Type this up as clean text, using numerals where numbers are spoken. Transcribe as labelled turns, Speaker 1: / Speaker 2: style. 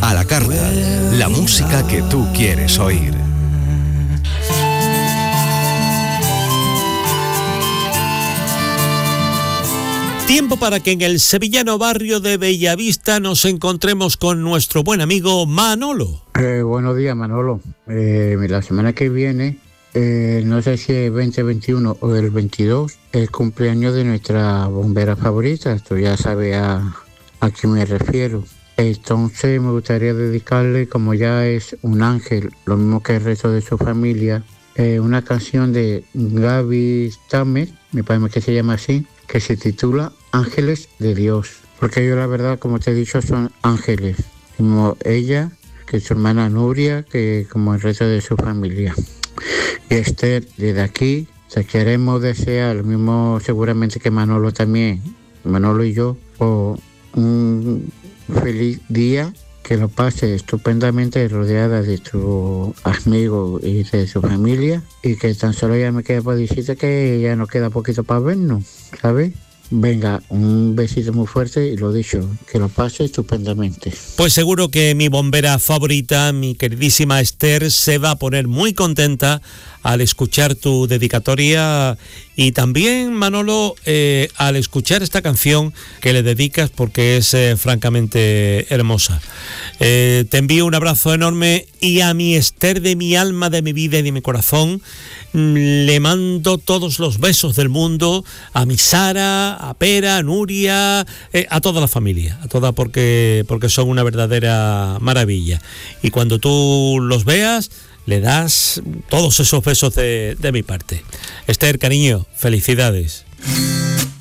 Speaker 1: A la carta, la música que tú quieres oír.
Speaker 2: Tiempo para que en el sevillano barrio de Bellavista nos encontremos con nuestro buen amigo Manolo.
Speaker 3: Buenos días, Manolo. La semana que viene, no sé si es 2021 o el 22, el cumpleaños de nuestra bombera favorita. Tú ya sabes a quién me refiero. Entonces me gustaría dedicarle, como ya es un ángel, lo mismo que el resto de su familia, una canción de Gaby Stamer, me parece que se llama así, que se titula Ángeles de Dios, porque ellos la verdad, como te he dicho, son ángeles, como ella, que su hermana Nuria, que como el resto de su familia. Y Esther, desde aquí te queremos desear lo mismo seguramente que Manolo también, Manolo y yo, un feliz día, que lo pase estupendamente rodeada de tus amigos y de su familia, y que tan solo ya me queda por decirte que ya nos queda poquito para vernos, ¿sabes? Venga, un besito muy fuerte y lo dicho, que lo pase estupendamente.
Speaker 2: Pues seguro que mi bombera favorita, mi queridísima Esther, se va a poner muy contenta al escuchar tu dedicatoria y también, Manolo, al escuchar esta canción que le dedicas porque es francamente hermosa. Te envío un abrazo enorme y a mi Esther de mi alma, de mi vida y de mi corazón le mando todos los besos del mundo, a mi Sara, a Pera, a Nuria, a toda la familia, a toda porque son una verdadera maravilla. Y cuando tú los veas, le das todos esos besos de mi parte. Esther, cariño, felicidades.